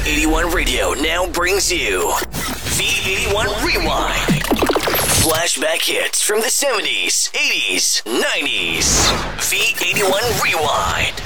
V81 Radio now brings you V81 Rewind. Flashback hits from the 70s, 80s, 90s. V81 Rewind.